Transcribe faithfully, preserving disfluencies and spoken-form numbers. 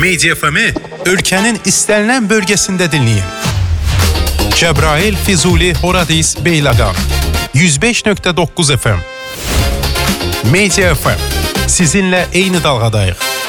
Media F M-i ölkənin istənilən bölgəsində dinləyin. Cəbrayıl, Füzuli, Horadiz, Beyləqan yüz beş nöqtə doqquz F M. Media F M. Sizinlə eyni dalğadayıq.